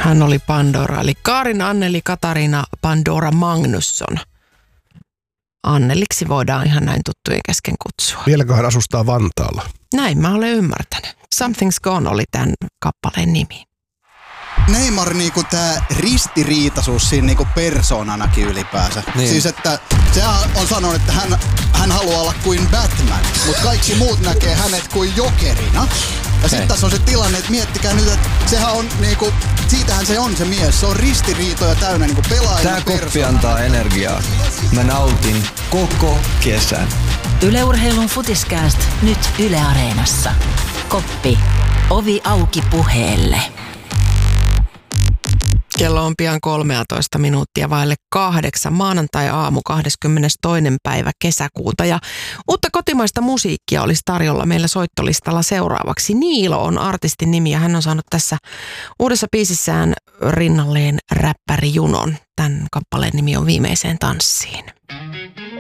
Hän oli Pandora, eli Kaarin Anneli Katarina Pandora Magnusson. Anneliksi voidaan ihan näin tuttujen kesken kutsua. Vieläkö hän asustaa Vantaalla? Näin mä olen ymmärtänyt. Something's Gone oli tämän kappaleen nimi. Neymar niinku tää ristiriitaisuus siinä niinku persoonanakin ylipäänsä. Niin. Siis että sehän on sanonut, että hän haluaa olla kuin Batman, mutta kaikki muut näkee hänet kuin jokerina. Ja sitten tässä on se tilanne, että miettikää nyt, että sehän on niinku, siitähän se on se mies. Se on ristiriitoja täynnä niinku pelaajana. Tää koppi antaa energiaa. Mä nautin koko kesän. Yle Urheilun Futiskääst nyt Yle Areenassa. Koppi. Ovi auki puheelle. Kello on pian 13 minuuttia vaille 8. Maanantai-aamu 22. päivä kesäkuuta. Ja uutta kotimaista musiikkia olisi tarjolla meillä soittolistalla seuraavaksi. Niilo on artistin nimi ja hän on saanut tässä uudessa biisissään rinnalleen räppäri Junon. Tämän kappaleen nimi on Viimeiseen tanssiin.